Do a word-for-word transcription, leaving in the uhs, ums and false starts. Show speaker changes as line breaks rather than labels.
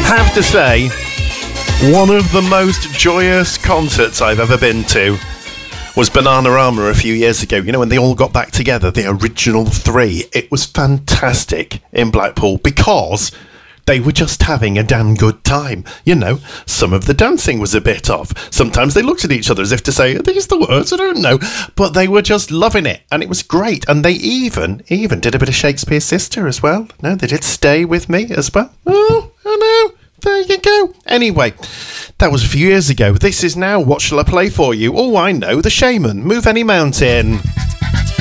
Have to say, one of the most joyous concerts I've ever been to was Bananarama a few years ago. You know, when they all got back together, the original three. It was fantastic in Blackpool because they were just having a damn good time. You know, some of the dancing was a bit off. Sometimes they looked at each other as if to say, are these the words? I don't know. But they were just loving it, and it was great. And they even, even did a bit of Shakespeare's Sister as well. No, they did Stay With Me as well. Oh, I know. There you go. Anyway, that was a few years ago. This is now What Shall I Play For You? Oh, I know, The Shaman, Move Any Mountain.